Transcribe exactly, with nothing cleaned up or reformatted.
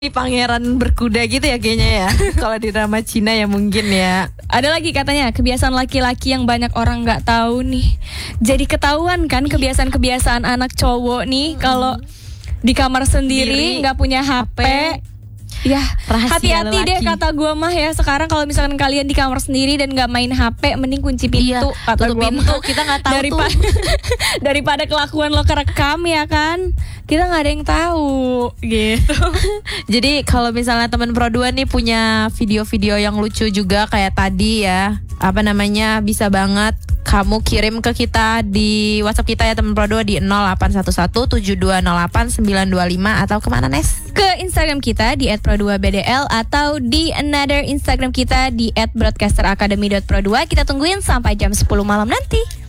Pangeran berkuda gitu ya kayaknya ya. Kalau di drama Cina ya mungkin ya. Ada lagi katanya kebiasaan laki-laki yang banyak orang nggak tahu nih. Jadi ketahuan kan kebiasaan-kebiasaan anak cowok nih hmm. kalau di kamar sendiri nggak punya H P. Ya, hati-hati deh kata gue mah ya. Sekarang kalau misalkan kalian di kamar sendiri dan nggak main H P, mending kunci pintu. Iya, kata gue pintu, kita nggak tahu daripada, tuh. daripada kelakuan lo kerekam ya kan. Kita nggak ada yang tahu gitu. Jadi kalau misalnya teman Pro dua nih punya video-video yang lucu juga kayak tadi ya, apa namanya, bisa banget kamu kirim ke kita di WhatsApp kita ya teman Pro dua di nol delapan satu satu tujuh dua nol delapan sembilan dua lima atau kemana Nes? Ke Instagram kita di et pro dua b d l atau di another Instagram kita di et broadcaster academy dot pro dua. Kita tungguin sampai jam sepuluh malam nanti.